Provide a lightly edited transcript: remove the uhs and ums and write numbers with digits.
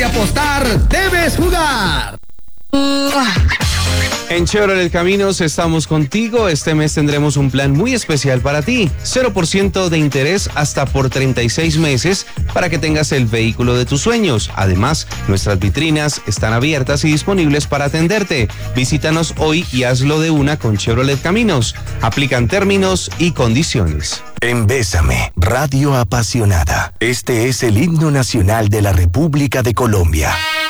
apostar, debes jugar. En Chevrolet Caminos estamos contigo. Este mes tendremos un plan muy especial para ti. 0% de interés hasta por 36 meses para que tengas el vehículo de tus sueños. Además, nuestras vitrinas están abiertas y disponibles para atenderte. Visítanos hoy y hazlo de una con Chevrolet Caminos. Aplican términos y condiciones. En Bésame, Radio Apasionada. Este es el himno nacional de la República de Colombia.